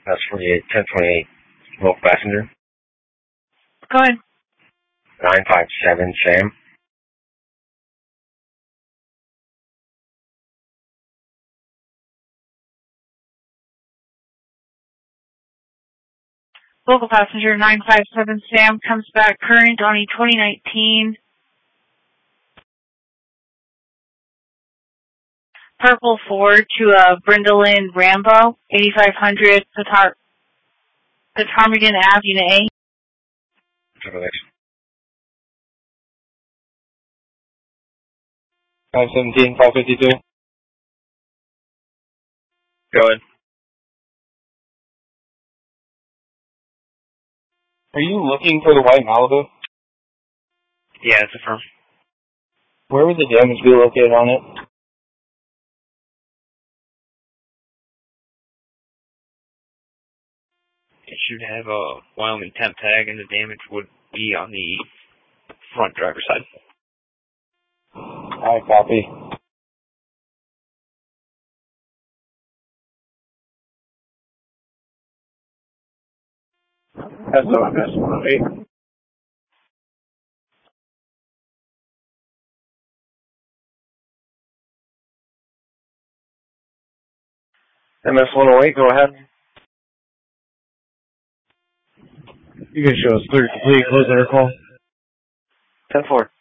That's 1028, local passenger. Go ahead. 957 Sam. Local passenger 957 Sam comes back current on a 2019 purple Ford to a Brindlin Rambo, 8500 Ptarmigan Ave, Unit A. 517, 552. Go ahead. Are you looking for the white Malibu? Yeah, it's affirmed. Where would the damage be located on it? It should have a Wyoming temp tag, and the damage would be on the front driver's side. Alright, copy. SOS 108. MS 108, go ahead. You can show us clear complete, close intercall. 10-4.